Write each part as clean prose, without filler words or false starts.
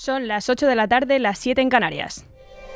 Son las 8 de la tarde, las 7 en Canarias.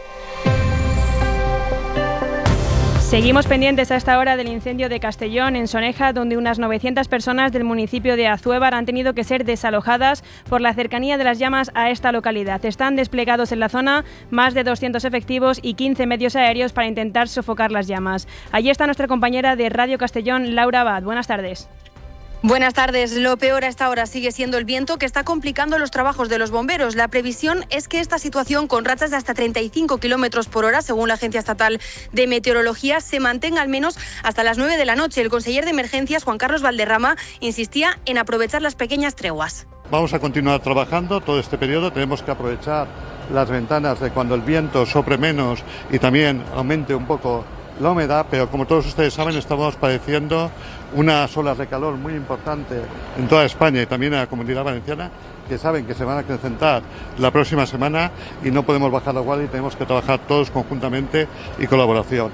Seguimos pendientes a esta hora del incendio de Castellón, en Soneja, donde unas 900 personas del municipio de Azuévar han tenido que ser desalojadas por la cercanía de las llamas a esta localidad. Están desplegados en la zona más de 200 efectivos y 15 medios aéreos para intentar sofocar las llamas. Allí está nuestra compañera de Radio Castellón, Laura Abad. Buenas tardes. Buenas tardes. Lo peor a esta hora sigue siendo el viento, que está complicando los trabajos de los bomberos. La previsión es que esta situación, con rachas de hasta 35 kilómetros por hora, según la Agencia Estatal de Meteorología, se mantenga al menos hasta las 9 de la noche. El conseller de Emergencias, Juan Carlos Valderrama, insistía en aprovechar las pequeñas treguas. Vamos a continuar trabajando todo este periodo. Tenemos que aprovechar las ventanas de cuando el viento sopre menos y también aumente un poco la humedad, pero como todos ustedes saben, estamos padeciendo unas olas de calor muy importantes en toda España y también en la Comunidad Valenciana, que saben que se van a acrecentar la próxima semana y no podemos bajar la guardia y tenemos que trabajar todos conjuntamente y colaboración.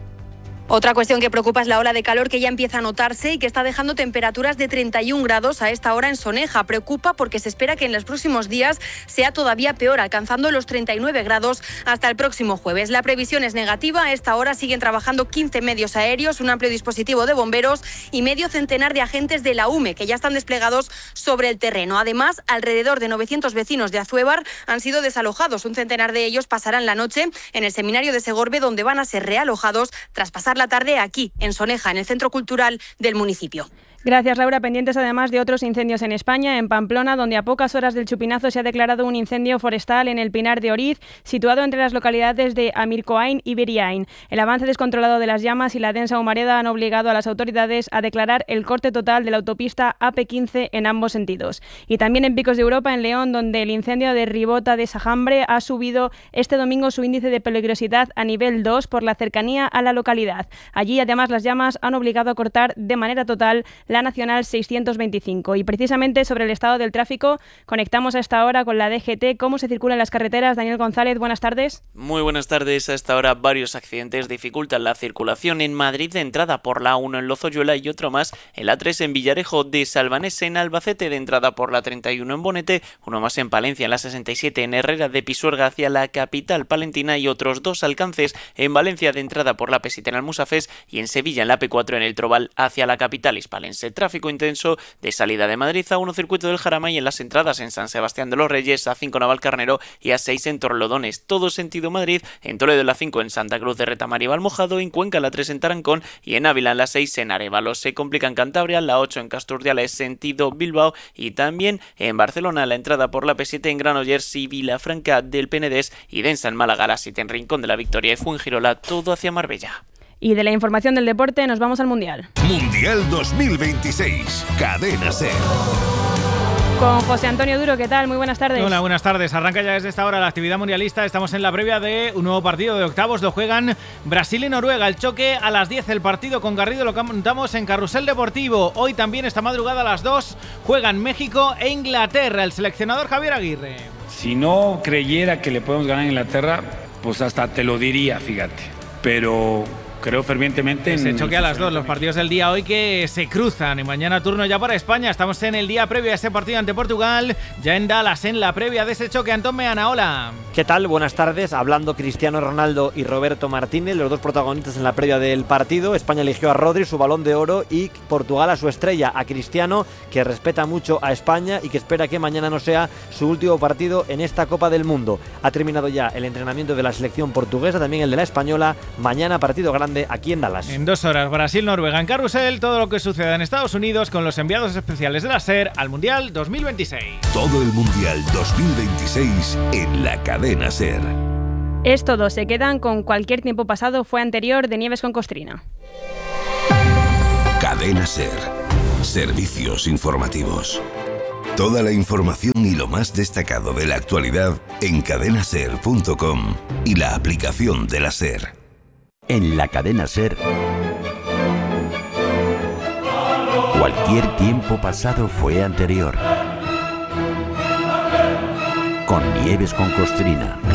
Otra cuestión que preocupa es la ola de calor que ya empieza a notarse y que está dejando temperaturas de 31 grados a esta hora en Soneja. Preocupa porque se espera que en los próximos días sea todavía peor, alcanzando los 39 grados hasta el próximo jueves. La previsión es negativa. A esta hora siguen trabajando 15 medios aéreos, un amplio dispositivo de bomberos y medio centenar de agentes de la UME que ya están desplegados sobre el terreno. Además, alrededor de 900 vecinos de Azuévar han sido desalojados. Un centenar de ellos pasarán la noche en el seminario de Segorbe, donde van a ser realojados tras pasar la tarde aquí, en Soneja, en el Centro Cultural del municipio. Gracias, Laura. Pendientes además de otros incendios en España, en Pamplona, donde a pocas horas del chupinazo se ha declarado un incendio forestal en el Pinar de Oriz, situado entre las localidades de Amircoain y Beriain. El avance descontrolado de las llamas y la densa humareda han obligado a las autoridades a declarar el corte total de la autopista AP15 en ambos sentidos. Y también en Picos de Europa, en León, donde el incendio de Ribota de Sajambre ha subido este domingo su índice de peligrosidad a nivel 2 por la cercanía a la localidad. Allí, además, las llamas han obligado a cortar de manera total la Nacional 625. Y precisamente sobre el estado del tráfico conectamos a esta hora con la DGT. ¿Cómo se circulan las carreteras? Daniel González, buenas tardes. Muy buenas tardes. A esta hora varios accidentes dificultan la circulación en Madrid, de entrada por la A1 en Lozoyuela y otro más en la A3 en Villarejo de Salvanés, en Albacete, de entrada por la 31 en Bonete, uno más en Palencia en la 67 en Herrera de Pisuerga hacia la capital palentina y otros dos alcances en Valencia, de entrada por la P7 en Almusafes y en Sevilla en la P4 en el Trobal hacia la capital hispalense. Tráfico intenso de salida de Madrid, A1 Circuito del Jarama y en las entradas en San Sebastián de los Reyes, A5 Navalcarnero y A6 en Torlodones. Todo sentido Madrid, en Toledo la 5 en Santa Cruz de Retamar y Valmojado, en Cuenca la 3 en Tarancón y en Ávila la 6 en Arévalo. Se complica en Cantabria, la 8 en Casturdiales sentido Bilbao y también en Barcelona la entrada por la P7 en Granollers y Vilafranca del Penedés y densa en Málaga la 7 en Rincón de la Victoria y Fuengirola, todo hacia Marbella. Y de la información del deporte nos vamos al Mundial. Mundial 2026, Cadena SER. Con José Antonio Duro, ¿qué tal? Muy buenas tardes. Hola, buenas tardes. Arranca ya desde esta hora la actividad mundialista. Estamos en la previa de un nuevo partido de octavos. Lo juegan Brasil y Noruega. El choque a las 10. El partido con Garrido lo contamos en Carrusel Deportivo. Hoy también, esta madrugada a las 2, juegan México e Inglaterra. El seleccionador Javier Aguirre. Si no creyera que le podemos ganar a Inglaterra, pues hasta te lo diría, fíjate. Pero creo fervientemente en ese choque a las 2, los partidos del día hoy que se cruzan y mañana turno ya para España. Estamos en el día previo a ese partido ante Portugal, ya en Dallas, en la previa de ese choque. Antón Meana, hola. ¿Qué tal? Buenas tardes. Hablando Cristiano Ronaldo y Roberto Martínez, los dos protagonistas en la previa del partido. España eligió a Rodri, su Balón de Oro, y Portugal a su estrella, a Cristiano, que respeta mucho a España y que espera que mañana no sea su último partido en esta Copa del Mundo. Ha terminado ya el entrenamiento de la selección portuguesa, también el de la española. Mañana partido grande aquí en Dallas. En 2 horas, Brasil-Noruega en Carrusel, todo lo que suceda en Estados Unidos con los enviados especiales de la SER al Mundial 2026. Todo el Mundial 2026 en la cadena SER. Es todo, se quedan con Cualquier tiempo pasado fue anterior, de Nieves con Costrina. Cadena SER. Servicios informativos. Toda la información y lo más destacado de la actualidad en cadenaser.com y la aplicación de la SER. En la cadena SER, cualquier tiempo pasado fue anterior. Con Nieves con Costrina.